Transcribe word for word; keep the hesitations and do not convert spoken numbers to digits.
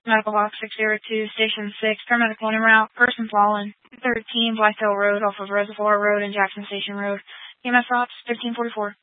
Medical Box six zero two, Station six, paramedical en route, person fallen, thirteen Blacktail Road off of Reservoir Road and Jackson Station Road. E M S Ops fifteen forty-four.